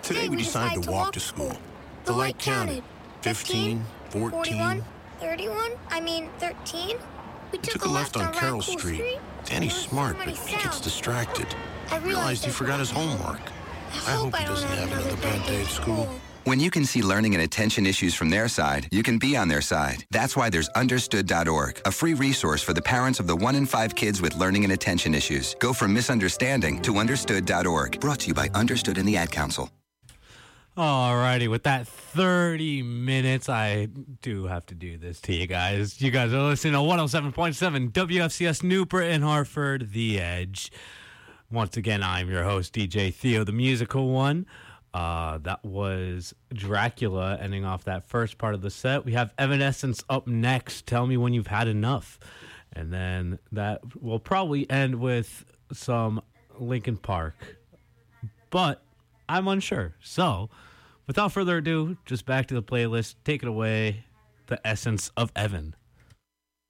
Today we decided to walk to school. The light counted. 15, 14. 41, 31, 13. We took a left on Carroll Street. Danny's smart, but he gets distracted. I realized he forgot his homework. I hope he doesn't have another bad day at school. When you can see learning and attention issues from their side, you can be on their side. That's why there's Understood.org, a free resource for the parents of the 1 in 5 kids with learning and attention issues. Go from misunderstanding to Understood.org. Brought to you by Understood and the Ad Council. Alrighty, with that 30 minutes, I do have to do this to you guys. You guys are listening to 107.7 WFCS Newport and Hartford, The Edge. Once again, I'm your host, DJ Theo, the musical one. That was Dracula ending off that first part of the set. We have Evanescence up next. Tell me when you've had enough. And then that will probably end with some Linkin Park. But I'm unsure. So, without further ado, just back to the playlist. Take it away, The Essence of Evan.